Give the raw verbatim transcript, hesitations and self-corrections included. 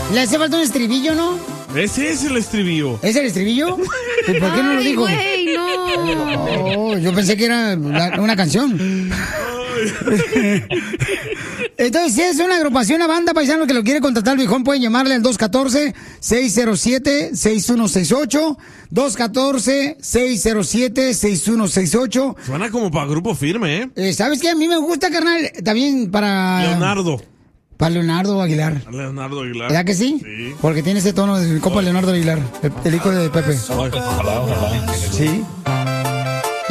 Le hace falta un estribillo, ¿no? Ese es el estribillo. ¿Es el estribillo? ¿Por qué no lo dijo? Ay, güey, no. Oh, yo pensé que era la- una canción. Entonces, si es una agrupación, una banda paisano que lo quiere contratar, el viejón, pueden llamarle al dos uno cuatro, seis cero siete, seis uno seis ocho. dos uno cuatro, seis cero siete, seis uno seis ocho. Suena como para grupo firme, ¿eh? Eh, ¿Sabes qué? A mí me gusta, carnal, también para... Leonardo. Para Leonardo Aguilar. Leonardo Aguilar. ¿Verdad que sí? Sí. Porque tiene ese tono de mi compa Leonardo Aguilar, el, el hijo de Pepe. Ojalá, ojalá. Sí.